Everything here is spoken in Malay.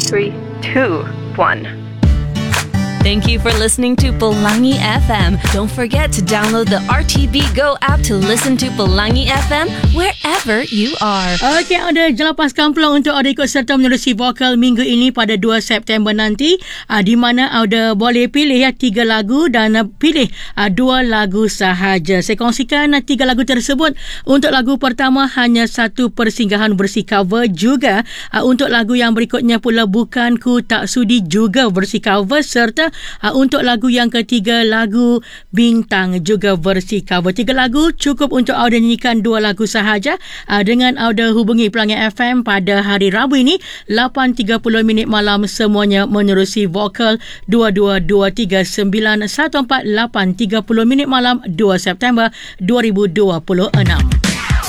3, 2, 1. Thank you for listening to Pelangi FM. Don't forget to download the RTB Go app to listen to Pelangi FM wherever you are. Okey, ada jelaskan peluang untuk ada ikut serta menerusi vokal minggu ini pada 2 September nanti, di mana ada boleh pilih 3 lagu dan pilih 2 lagu sahaja. Saya kongsikan 3 lagu tersebut. Untuk lagu pertama hanya satu persinggahan versi cover, juga untuk lagu yang berikutnya pula Bukan Ku Tak Sudi juga versi cover, serta untuk lagu yang ketiga lagu Bintang juga versi cover. 3 lagu cukup untuk Auda nyanyikan 2 lagu sahaja. Dengan Auda hubungi Pelangi FM pada hari Rabu ini 8.30 malam, semuanya menerusi vokal 22239148 8.30 malam 2 September 2026.